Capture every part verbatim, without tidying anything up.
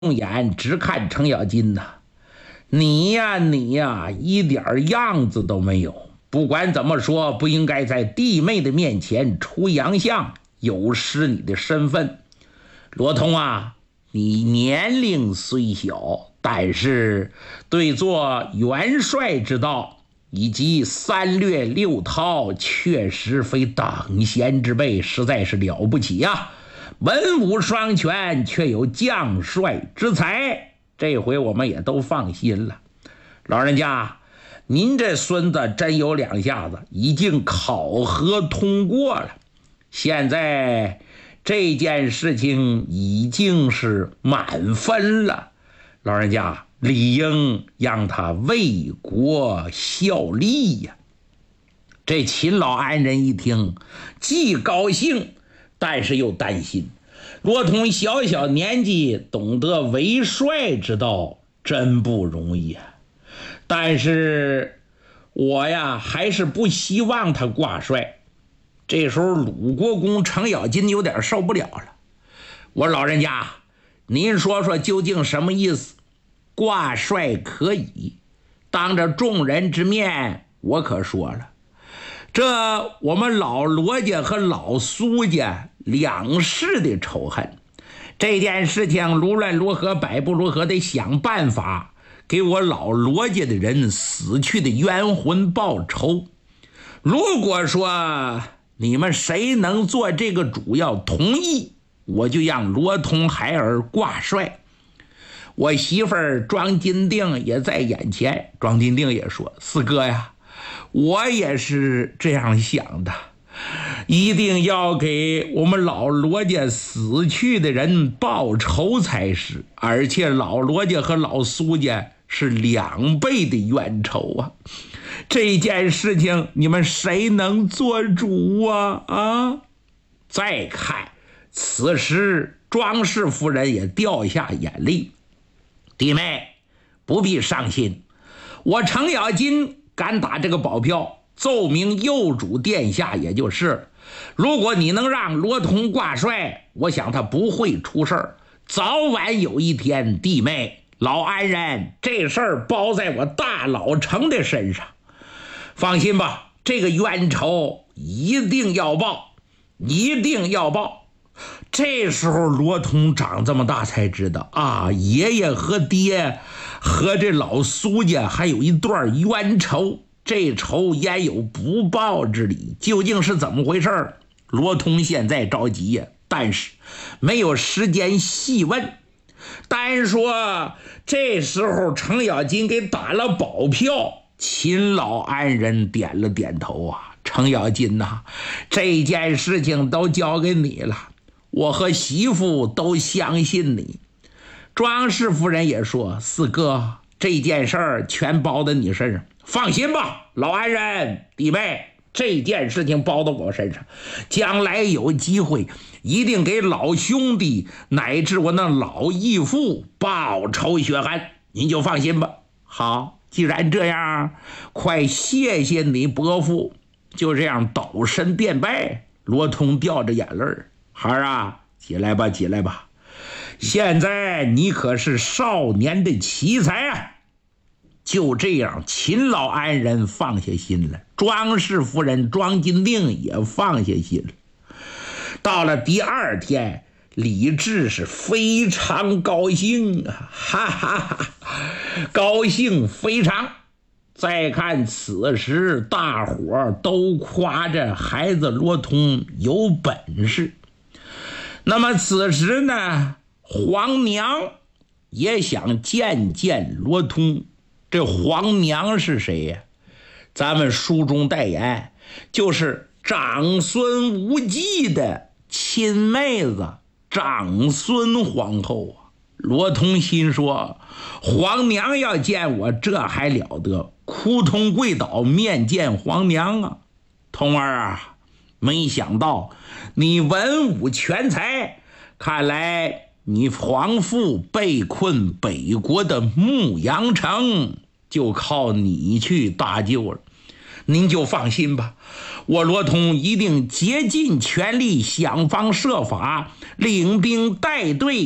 眼直看程咬金呐，你呀你呀，一点样子都没有。不管怎么说，不应该在弟妹的面前出洋相，有失你的身份。罗通啊，你年龄虽小，但是对做元帅之道以及三略六韬，确实非等闲之辈，实在是了不起呀、啊！文武双全，却有将帅之才，这回我们也都放心了。老人家，您这孙子真有两下子，已经考核通过了。现在这件事情已经是满分了，老人家理应让他为国效力呀。这秦老安人一听，既高兴，但是又担心。罗通小小年纪懂得为帅之道，真不容易啊。但是我呀，还是不希望他挂帅。这时候鲁国公程咬金有点受不了了。我老人家，您说说究竟什么意思？挂帅可以，当着众人之面，我可说了，这我们老罗家和老苏家两世的仇恨，这件事情无论如何摆不如何得想办法给我老罗家的人死去的冤魂报仇。如果说你们谁能做这个主要同意，我就让罗通孩儿挂帅。我媳妇儿庄金定也在眼前，庄金定也说，四哥呀，我也是这样想的，一定要给我们老罗家死去的人报仇才是，而且老罗家和老苏家是两倍的冤仇啊！这件事情你们谁能做主啊？啊！再看，此时庄氏夫人也掉下眼泪。弟妹，不必伤心，我程咬金敢打这个保票，奏明右主殿下，也就是如果你能让罗通挂帅，我想他不会出事儿。早晚有一天，弟妹老安人，这事儿包在我大老程的身上。放心吧，这个冤仇一定要报，一定要报。这时候罗通长这么大才知道啊，爷爷和爹和这老苏家还有一段冤仇，这仇焉有不报之理？究竟是怎么回事？罗通现在着急呀，但是没有时间细问。单说这时候程咬金给打了保票，秦老安人点了点头啊，程咬金呐、啊，这件事情都交给你了，我和媳妇都相信你。庄氏夫人也说，四哥，这件事儿全包在你身上。放心吧，老安人弟妹，这件事情包到我身上，将来有机会一定给老兄弟乃至我那老义父报仇雪恨，您就放心吧。好，既然这样，快谢谢你伯父。就这样倒身殿拜，罗通掉着眼泪儿，孩儿啊，起来吧，起来吧，现在你可是少年的奇才啊！就这样，秦老安人放下心了，庄氏夫人庄金定也放下心了。到了第二天，李治是非常高兴啊，哈哈哈，高兴非常。再看此时，大伙都夸着孩子罗通有本事。那么此时呢，皇娘也想见见罗通。这皇娘是谁呀？咱们书中代言，就是长孙无忌的亲妹子长孙皇后啊。罗通心说，皇娘要见我，这还了得，扑通跪倒面见皇娘啊。童儿啊，没想到你文武全才，看来你皇父被困北国的牧羊城，就靠你去搭救了。您就放心吧，我罗通一定竭尽全力，想方设法领兵带队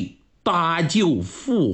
搭救父